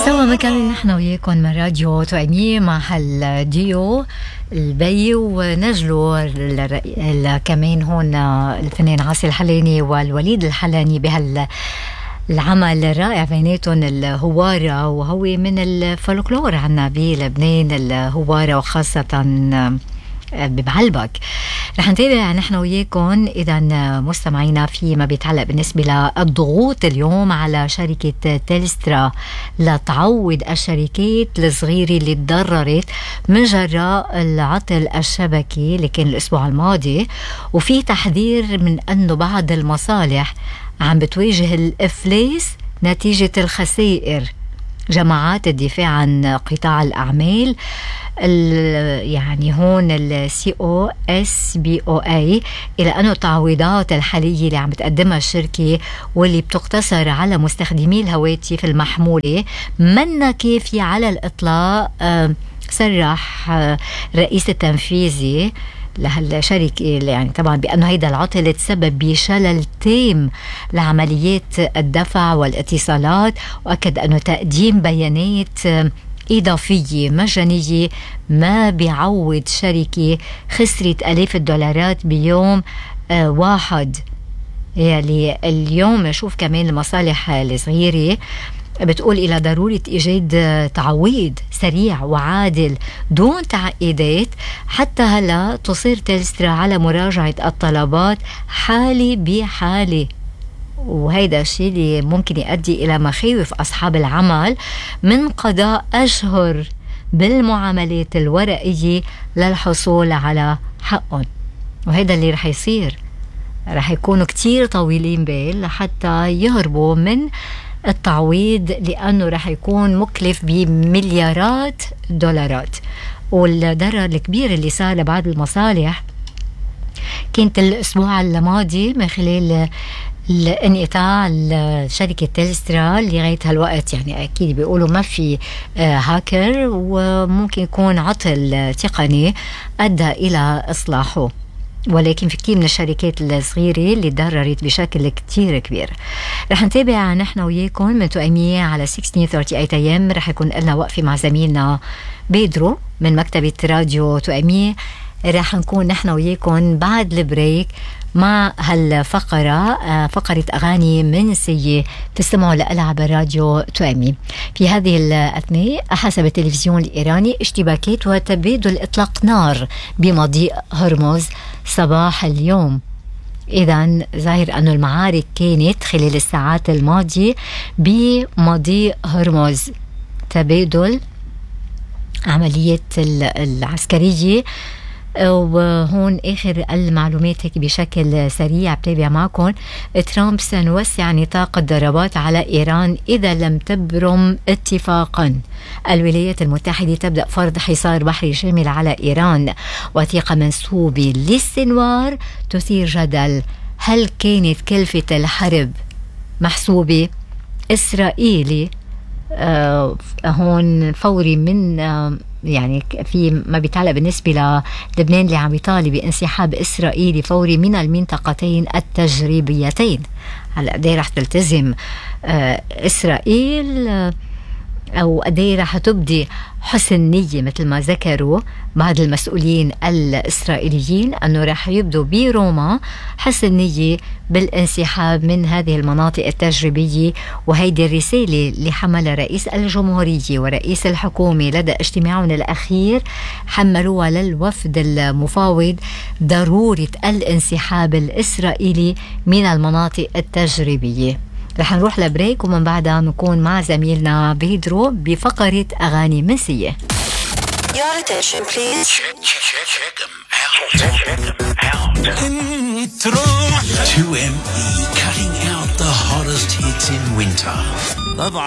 سوا مكملين نحن وياكم من راديو توأمية مع هالديو البي ونجلو كمان هون الفنان عاصي الحلاني والوليد الحلاني العمل الرائع بيناتهم الهوارة، وهو من الفولكلور عنا بلبنان الهوارة، وخاصة ببعلبك. رح نتابع نحن وياكم إذا مستمعينا فيما بيتعلق بالنسبة للضغوط اليوم على شركة تيلسترا لتعوض الشركات الصغيرة اللي تضررت من جراء العطل الشبكي اللي كان الأسبوع الماضي، وفي تحذير من أنه بعض المصالح عم بتواجه الإفلاس نتيجة الخسائر. جماعات الدفاع عن قطاع الأعمال يعني هون COSBOA إلى أنه التعويضات الحالية اللي عم بتقدمها الشركة واللي بتقتصر على مستخدمي الهواتف المحمولة منا كافية على الإطلاق. صرح رئيس التنفيذي لهالشركة يعني طبعا بأنه هيدا العطل تسبب بشلل تام لعمليات الدفع والاتصالات، وأكد أنه تقديم بيانات إضافية مجانية ما بيعوض شركة خسرت آلاف الدولارات بيوم واحد. يعني اليوم نشوف كمان المصالح الصغيرة بتقول إلى ضرورة إيجاد تعويض سريع وعادل دون تعقيدات. حتى هلا تصير تيلسترا على مراجعة الطلبات حالة بحالة، وهيدا الشيء اللي ممكن يؤدي إلى مخاوف أصحاب العمل من قضاء أشهر بالمعاملات الورقية للحصول على حقهم. وهيدا اللي رح يصير، رح يكونوا كتير طويلين بال لحتى يهربوا من التعويض، لأنه رح يكون مكلف بمليارات دولارات. والضرر الكبير اللي صار لبعض المصالح كانت الأسبوع الماضي من خلال الانقطاع شركة تيلسترا لغاية هالوقت. يعني أكيد بيقولوا ما في هاكر، وممكن يكون عطل تقني أدى إلى إصلاحه، ولكن في كتير من الشركات الصغيرة اللي تضررت بشكل كتير كبير. رح نتابع نحن وياكم من توأمية على 1638 AM. رح يكون لنا وقفة مع زميلنا بيدرو من مكتبة راديو توأمية. رح نكون نحن وياكم بعد البريك مع هالفقرة، فقرة أغاني منسية تستمعوا لها عبر راديو توأمي. في هذه الأثناء حسب التلفزيون الإيراني اشتباكات وتبادل إطلاق نار بمضيق هرمز صباح اليوم. إذن ظاهر أن المعارك كانت خلال الساعات الماضية بمضيق هرمز، تبادل عمليات العسكرية. وهون آخر المعلومات هيك بشكل سريع بتابع معكم. ترامب سنوسع نطاق الضربات على إيران إذا لم تبرم اتفاقا. الولايات المتحدة تبدأ فرض حصار بحري شامل على إيران. وثيقة منسوبة للسنوار تثير جدل، هل كانت كلفة الحرب محسوبة؟ إسرائيلي هون فوري من يعني في ما بيتعلق بالنسبة للبنان اللي عم يطالب بانسحاب إسرائيلي فوري من المنطقتين التجريبيتين. هلا قد ايه رح تلتزم إسرائيل أو قد ايه رح تبدي حسن نية مثل ما ذكروا بعض المسؤولين الإسرائيليين أنه رح يبدو بروما حسن نية بالانسحاب من هذه المناطق التجريبية. وهيدي الرسالة اللي حملها رئيس الجمهورية ورئيس الحكومة لدى اجتماعهم الأخير حملوها للوفد المفاوض ضرورة الانسحاب الإسرائيلي من المناطق التجريبية. رح نروح لبريك ومن بعدها نكون مع زميلنا بيدرو بفقرة أغاني منسية. Your attention please. Check them out. Intro 2ME, cutting out the hottest hits in winter.